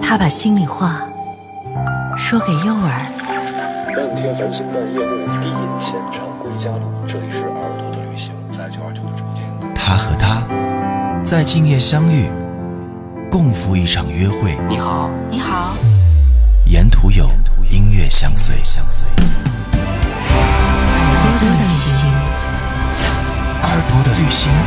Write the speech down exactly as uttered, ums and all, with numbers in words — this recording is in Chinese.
他把心里话说给诱儿。 半天繁星半夜幕，低吟浅唱归家路。这里是耳朵的旅行，在九二九的直播间。 他和他在今夜相遇，共赴一场约会。 你好， 你好， 沿途有音乐相随。 耳朵的旅行， 耳朵的旅行。